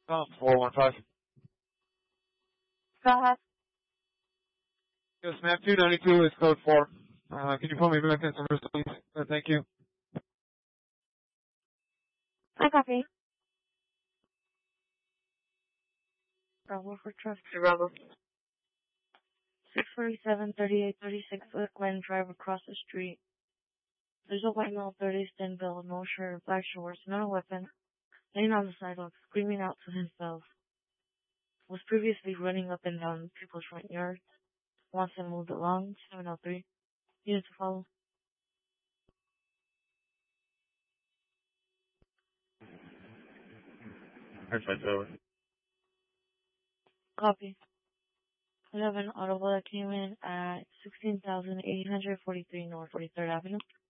Oh, 415. Go ahead. Yes, ma'am. 292 is code 4. Can you pull me back in service, please? Thank you. I copy. Bravo for trust. Bravo. 647, 3836 Lakeland Drive across the street. There's a white male, 30, thin build, no shirt, black shorts, not a weapon, laying on the sidewalk, screaming out to himself. Was previously running up and down people's front yards. Wants to move along. 703. Unit to follow. Perfect, over. Copy. 11 Audible that came in at 16,843 North 43rd Avenue.